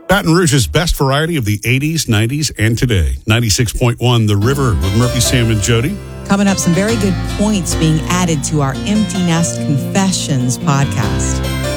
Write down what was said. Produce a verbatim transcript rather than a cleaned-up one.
Baton Rouge's best variety of the eighties, nineties, and today. ninety-six point one The River with Murphy, Sam, and Jody. Coming up, some very good points being added to our Empty Nest Confessions podcast.